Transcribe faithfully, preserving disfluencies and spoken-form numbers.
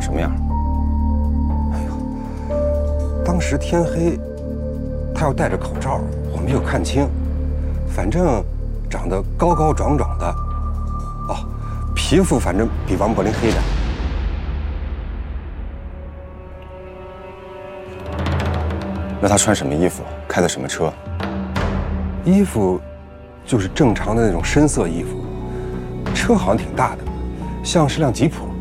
什么样？ 哎呦，当时天黑，他要戴着口罩，我没有看清。反正长得高高壮壮的，哦，皮肤反正比王柏林黑的。 那他穿什么衣服？开的什么车？ 衣服就是正常的那种深色衣服，车好像挺大的，像是辆吉普。